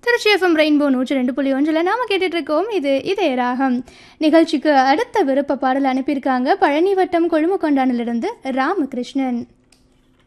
Trichy FM rainbow 102.1 நாம கேட்டுட்டு இருக்கோம். இது இதய ராகம் நிகழ்ச்சிக்கு அடுத்த விருப்ப பாடல் அனுப்பியிருக்காங்க. பழனி வட்டம் கொழுமக்கொண்டானிலிருந்து ராமகிருஷ்ணன்.